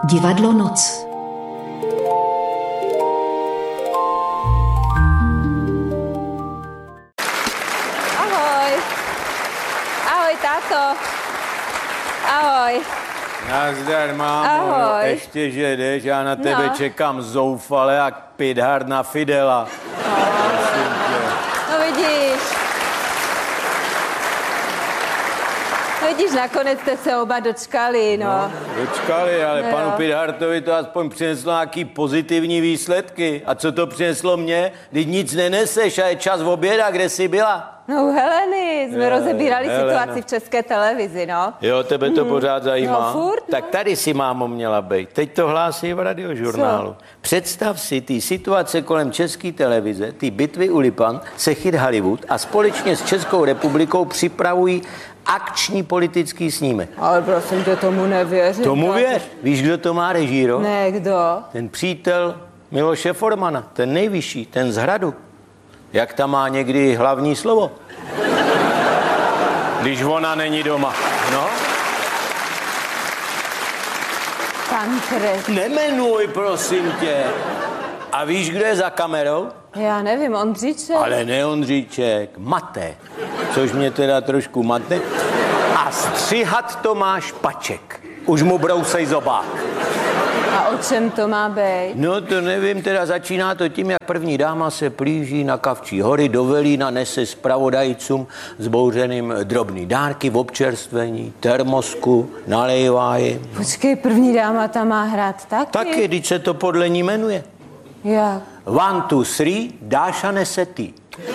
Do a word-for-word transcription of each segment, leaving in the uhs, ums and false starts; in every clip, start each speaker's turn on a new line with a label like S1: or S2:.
S1: Divadlo Noc.
S2: Ahoj. Ahoj, táto. Ahoj.
S3: Nazdar, mámo.
S2: Ahoj.
S3: Ještě, že jdeš, já na tebe
S2: No.
S3: čekám zoufale jak pithard na Fidela.
S2: No vidíš. No vidíš, nakonec jste se oba dočkali, no. no.
S3: Dočkali, ale
S2: No
S3: panu
S2: jo.
S3: Pithardtovi to aspoň přineslo nějaký pozitivní výsledky. A co to přineslo mně? Teď nic neneseš a je čas oběda, kde jsi byla?
S2: No u Heleny jsme
S3: Jo,
S2: rozebírali
S3: Helena.
S2: situaci v České televizi, no.
S3: Jo, tebe to pořád zajímá?
S2: No, furt, no.
S3: Tak tady si, mámo, měla být. Teď to hlásí v radiožurnálu.
S2: Co?
S3: Představ si ty situace kolem České televize, ty bitvy u Lipan, se Hit Hollywood a společně s Českou republikou připravují akční politický snímek.
S2: Ale prosím tě, tomu nevěřím.
S3: Tomu
S2: táto.
S3: věř. Víš, kdo to má režíro?
S2: Ne, kdo?
S3: Ten přítel Miloše Formana, ten nejvyšší, ten z Hradu. Jak tam má někdy hlavní slovo? Když ona není doma. No?
S2: Pan Kres.
S3: Nemenuj, prosím tě. A víš, kdo je za kamerou?
S2: Já nevím, Ondříček.
S3: Ale ne Ondříček, Mate. Což mě teda trošku mate. A střihat to má Špaček. Už mu brousej zobák.
S2: A o čem to má být?
S3: No to nevím, teda začíná to tím, jak první dáma se plíží na Kavčí hory, do Velína nese zpravodajcům zbouřeným drobný dárky v občerstvení, termosku, nalejvá jim.
S2: Počkej, první dáma tam má hrát taky?
S3: Taky, když se to podle ní jmenuje.
S2: Jak?
S3: One, two, three, Dáša nese ty.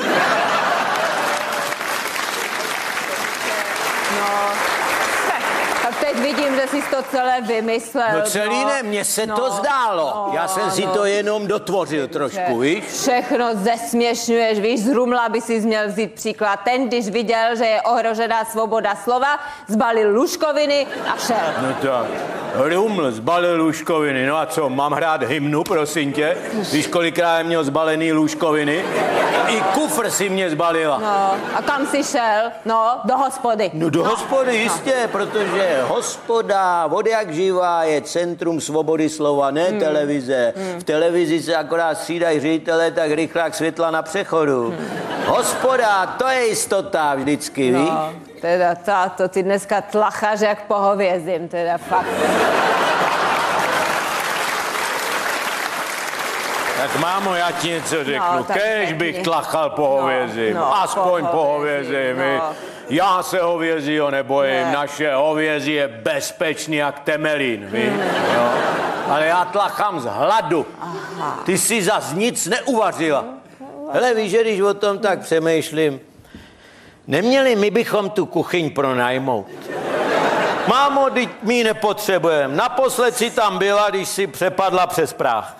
S2: Tak teď vidím, že jsi to celé vymyslel.
S3: No celý ne, mně se
S2: No,
S3: to zdálo.
S2: no,
S3: Já jsem si
S2: no.
S3: to jenom dotvořil trošku, víš?
S2: Všechno zesměšňuješ, víš, z Rumla by si měl vzít příklad. Ten, když viděl, že je ohrožená svoboda slova, zbalil lůžkoviny a šel.
S3: No tak, Ruml zbalil lůžkoviny, no a co, mám hrát hymnu, prosím tě? Víš, kolikrát jsem měl zbalený lůžkoviny? I kufr si mě zbalila.
S2: No, a kam jsi šel? No, do hospody.
S3: No do hospody jistě, protože hospoda, od jak živá, je centrum svobody slova, ne hmm. televize. Hmm. V televizi se akorát střídají ředitele, tak rychlák světla na přechodu. Hmm. Hospoda, to je jistota vždycky, víš?
S2: No, teda táto, ty dneska tlacháš jak po hovězím, teda fakt.
S3: Tak mámo, já ti něco řeknu.
S2: No, tak
S3: Kéž
S2: řekni.
S3: bych tlachal po hovězím.
S2: no,
S3: Aspoň
S2: po
S3: po
S2: hovězím,
S3: hovězím.
S2: no.
S3: Já se hovězího nebojím.
S2: Ne.
S3: Naše hovězí je bezpečný jak temelín, víš? Jo? Ale já tlachám z hladu.
S2: Aha.
S3: Ty si zas nic neuvařila. Hele, víš, že když o tom tak přemýšlím, neměli my bychom tu kuchyň pronajmout. Mámo, teď my ji nepotřebujeme. Naposled si tam byla, když si přepadla přes práh.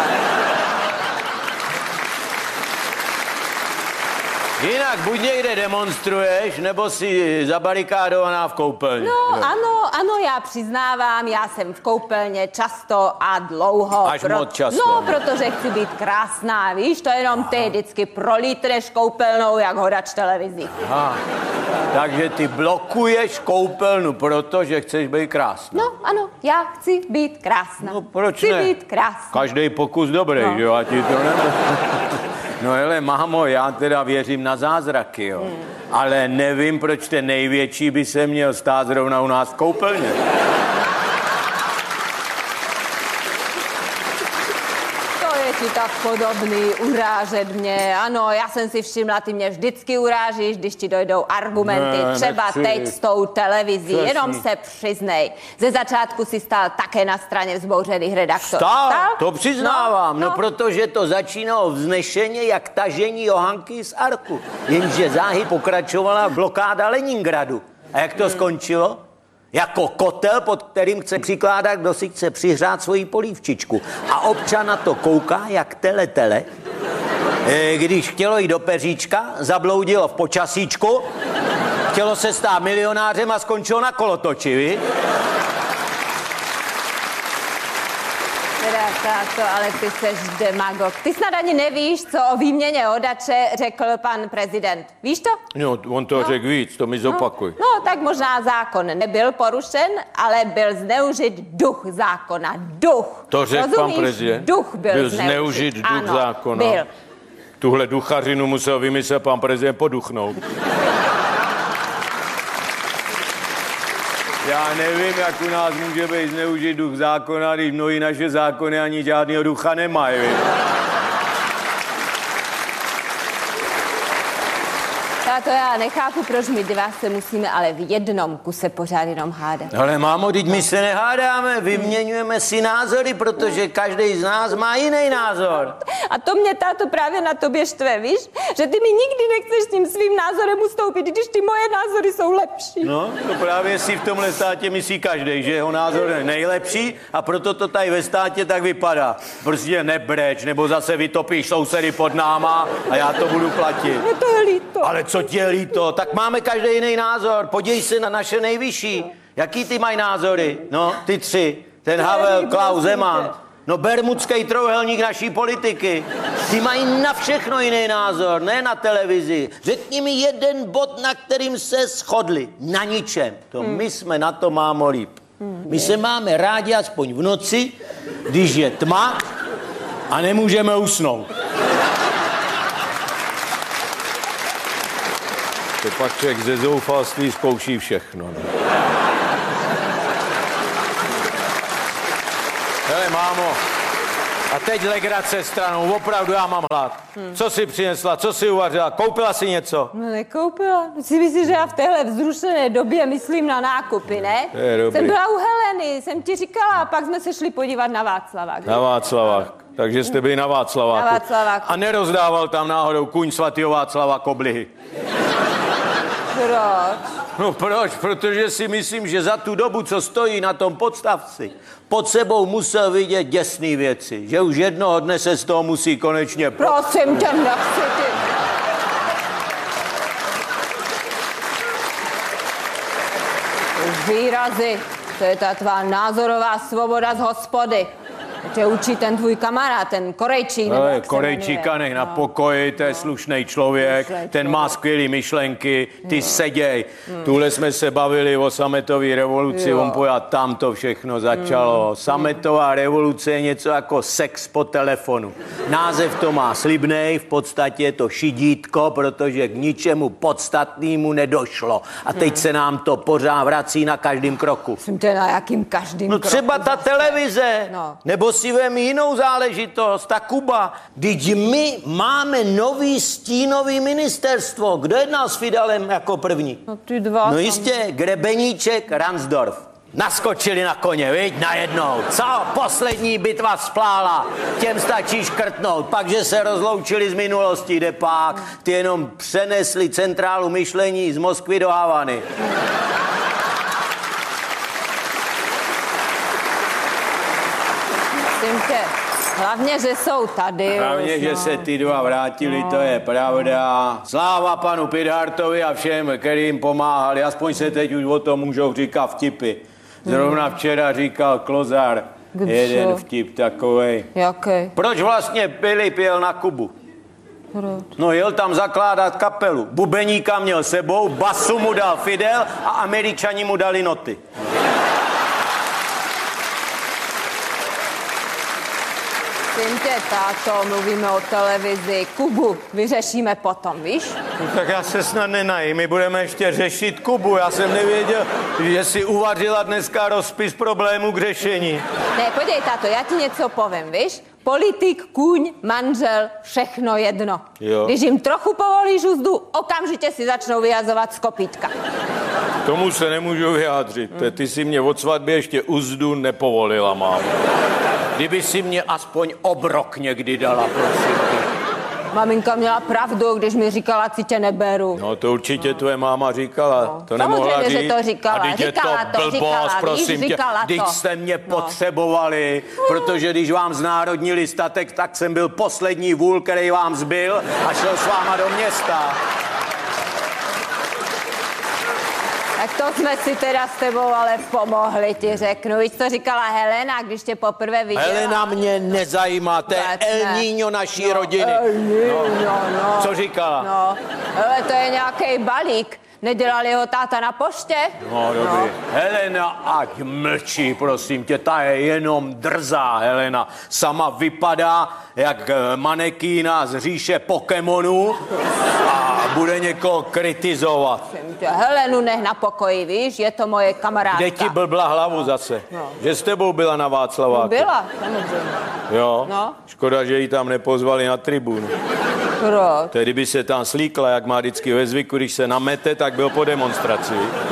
S3: Jinak buď někde demonstruješ, nebo si zabarikádovaná v koupelně.
S2: No
S3: Jo.
S2: ano, ano, já přiznávám, já jsem v koupelně často a dlouho.
S3: Až moc často.
S2: No, protože chci být krásná, víš, to jenom ty vždycky prolítreš koupelnou, jak hodač televizí.
S3: Aha. Takže ty blokuješ koupelnu, protože chceš být krásná.
S2: No, ano, já chci být krásná.
S3: No, proč
S2: chci
S3: ne?
S2: být krásná.
S3: Každý pokus dobrý,
S2: No.
S3: jo, a ti to nebo... No hele, mámo, já teda věřím na zázraky, jo. Hmm. Ale nevím, proč ten největší by se měl stát zrovna u nás v koupelně.
S2: To je ti tak podobný, urážet mě. Ano, já jsem si všimla, ty mě vždycky urážíš, když ti dojdou argumenty.
S3: Ne,
S2: Třeba
S3: nechci.
S2: teď s tou televizí.
S3: Přesně.
S2: Jenom se přiznej. Ze začátku si stál také na straně vzbouřených redaktorů.
S3: Stál, to přiznávám, no,
S2: No,
S3: no protože to začínalo vznešeně jak tažení Johanky z Arku. Jenže záhy pokračovala blokáda Leningradu. A jak to hmm. skončilo? Jako kotel, pod kterým chce přikládat, kdo si chce přihřát svoji polívčičku. A občan na to kouká, jak tele tele. E, když chtělo jít do peříčka, zabloudilo v počasíčku, chtělo se stát milionářem a skončilo na kolotoči, víš?
S2: Teda Táto, ale ty seš demagog. Ty snad ani nevíš, co o výměně odače řekl pan prezident. Víš to?
S1: No, on to
S2: no.
S1: řekl víc, to mi zopakuj.
S2: No, no, tak možná zákon nebyl porušen, ale byl zneužit duch zákona. Duch.
S1: To řekl pan prezident?
S2: Duch byl,
S1: byl
S2: zneužit.
S1: zneužit duch
S2: ano,
S1: zákona.
S2: Byl.
S1: Tuhle duchařinu musel vymyslet pan prezident poduchnout. Já nevím, jak u nás může být zneužit duch zákona, když mnohý naše zákony ani žádného ducha nemají.
S2: To já nechápu, proč my dva se musíme ale v jednom kuse pořád jenom hádat.
S3: Ale mámo, teď my se nehádáme, vyměňujeme si názory, protože každý z nás má jiný názor.
S2: A to mě, táto, právě na tobě štve, víš? Že ty mi nikdy nechceš tím svým názorem ustoupit, když ty moje názory jsou lepší.
S3: No, to právě si v tomhle státě myslí každý, že jeho názor je nejlepší a proto to tady ve státě tak vypadá. Prostě nebreč, nebo zase vytopíš sousedy pod náma a já to budu platit.
S2: No to je líto.
S3: Ale co tě je líto? Tak máme každý jiný názor. Podívej se na naše nejvyšší. Jaký ty mají názory? No, ty tři. Ten Havel, Klaus, Zeman. No, bermudský trojúhelník naší politiky. Ty mají na všechno jiný názor, ne na televizi. Řekni mi jeden bod, na kterým se shodli. Na ničem. To hmm. my jsme na to, mámo, líp. Hmm. My se máme rádi aspoň v noci, když je tma a nemůžeme usnout.
S1: To pak člověk ze zoufalství zkouší všechno. Ne? Hele, mámo, a teď legrace stranou, opravdu já mám hlad. Hmm. Co jsi přinesla, co jsi uvařila, koupila jsi něco?
S2: No nekoupila. Si myslíš, že já v téhle vzrušené době myslím na nákupy, ne?
S1: To je dobrý.
S2: Jsem byla u Heleny, jsem ti říkala, a pak jsme se šli podívat na Václavák.
S1: Na Václavák. Takže jste byli na Václaváku.
S2: Na Václaváku.
S1: A nerozdával tam náhodou kůň svatýho Václava koblihy.
S2: Proč?
S3: No proč? Protože si myslím, že za tu dobu, co stojí na tom podstavci, pod sebou musel vidět děsný věci. Že už jednoho dne se z toho musí konečně...
S2: Prosím tě, nechci ty. Výrazy. To je ta tvá názorová svoboda z hospody. Tě učí ten tvůj kamarád, ten Korejčík.
S3: Ale Korejčíka nech na pokoji, to je slušný člověk, ten má skvělý myšlenky, ty seděj. Tuhle jsme se bavili o sametové revoluci, on pojat, tam to všechno začalo. Sametová revoluce je něco jako sex po telefonu. Název to má slibnej, v podstatě je to šidítko, protože k ničemu podstatnému nedošlo. A teď se nám to pořád vrací na každém kroku.
S2: Jsem tě na jakým každým
S3: No
S2: kroku
S3: třeba ta televize,
S2: no.
S3: Nebo si vem jinou záležitost, ta Kuba. Vždyť my máme nový stínový ministerstvo. Kdo jednal s Fidelem jako první?
S2: No ty dva.
S3: No jistě, Grebeníček, Ransdorf. Naskočili na koně, viď, najednou. Co? Poslední bitva splála. Těm stačí škrtnout. Pak, že se rozloučili z minulosti, kde pak. Ty jenom přenesli centrálu myšlení z Moskvy do Havany.
S2: Tě. Hlavně, že jsou tady.
S3: Hlavně,
S2: už,
S3: že
S2: no.
S3: se ty dva vrátili, no. To je pravda. Sláva panu Pidhartovi a všem, kterým pomáhali. Aspoň se teď už o tom můžou říkat vtipy. Zrovna včera říkal Klozar
S2: Kdo?
S3: jeden vtip takovej.
S2: Jaký?
S3: Proč vlastně Filip jel na Kubu?
S2: Proč?
S3: No jel tam zakládat kapelu. Bubeníka měl sebou, basu mu dal Fidel a Američani mu dali noty.
S2: Tě, táto, mluvíme o televizi. Kubu vyřešíme potom, víš?
S3: No, tak já se snad nenajím, my budeme ještě řešit Kubu. Já jsem nevěděl, že si uvařila dneska rozpis problémů k řešení.
S2: Ne, podívej, táto, já ti něco povím, víš? Politik, kůň, manžel, všechno jedno.
S1: Jo.
S2: Když jim trochu povolíš úzdu, okamžitě si začnou vyjazovat z kopítka.
S1: Tomu se nemůžu vyjádřit. Hmm. Ty si mě od svatby ještě uzdu nepovolila, mámo.
S3: Kdyby si mě aspoň obrok někdy dala, prosím.
S2: Maminka měla pravdu, když mi říkala, si tě neberu.
S1: No to určitě no. Tvoje máma říkala.
S2: No.
S1: To nemohla říct.
S2: Že to říkala.
S3: A
S2: říkala
S3: je to,
S2: to
S3: blbost,
S2: říkala,
S3: prosím
S2: víš,
S3: tě.
S2: říkala
S3: Když
S2: to.
S3: jste mě
S2: no.
S3: potřebovali, protože když vám znárodnili statek, tak jsem byl poslední vůl, který vám zbyl a šel s váma do města.
S2: Tak to jsme si teda s tebou ale pomohli, ti řeknu. Víš, co říkala Helena, když tě poprvé viděla?
S1: Helena mě nezajímá, to je El Niño naší rodiny.
S2: El Niño, no. no.
S1: Co říkala?
S2: No, ale to je nějaký balík. Nedělal jeho táta na poště?
S1: No, dobrý. No. Helena, ať mlčí, prosím tě, ta je jenom drzá, Helena. Sama vypadá jak manekýna z říše Pokémonů a bude někoho kritizovat.
S2: Helenu nech na pokoji, víš, je to moje kamarádka.
S1: Kde ti blbla hlavu zase? No. Že s tebou byla na Václaváku?
S2: Byla, samozřejmě.
S1: Jo?
S2: No.
S1: Škoda, že ji tam nepozvali na tribunu.
S2: Proč?
S1: Tedy by se tam slíkla, jak má vždycky ve zvyku, když se namete, tak byl po demonstraci.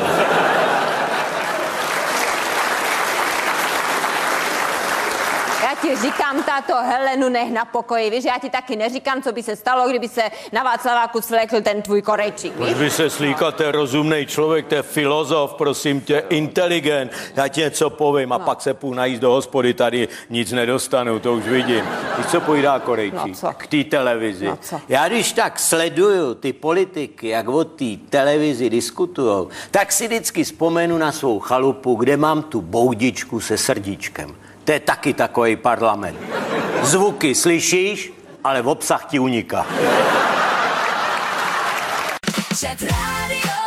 S2: Já ti říkám, táto, Helenu nech na pokoji, víš, já ti taky neříkám, co by se stalo, kdyby se na Václaváku svlékl ten tvůj Korejčík, víš?
S1: Už by se slíkal, to je rozumnej člověk, to je filozof, prosím tě, inteligent, já ti něco povím a no. pak se půjdu najíst do hospody, tady nic nedostanu, to už vidím. Víš, co pojídá Korejčík?
S2: No,
S1: k té televizi.
S2: No, co?
S3: Já když tak sleduju ty politiky, jak o té televizi diskutujou, tak si vždycky vzpomenu na svou chalupu, kde mám tu boudičku se srdíčkem. To je taky takový parlament. Zvuky slyšíš, ale v obsah ti uniká.
S4: Chat Radio.